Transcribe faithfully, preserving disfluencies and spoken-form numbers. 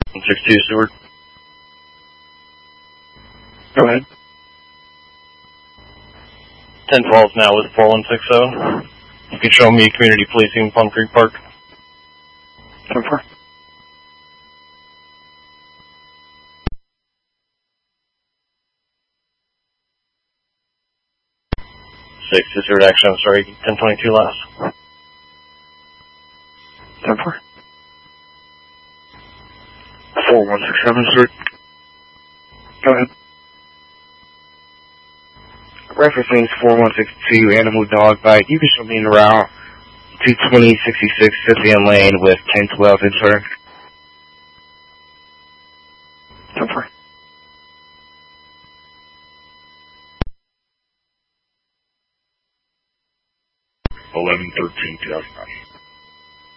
one six two, Stewart. Go ahead. ten twelve now with four one six zero. You can show me community policing, Plum Creek Park. ten four. six to Stewart action, I'm sorry, ten twenty-two last. ten four. four one six seven, Stewart. Go ahead. Referencing four one six two, animal dog bite. You can show me in route two twenty sixty-six Scythian Lane with ten twelve in turn. ten four. eleven thirteen two thousand nine.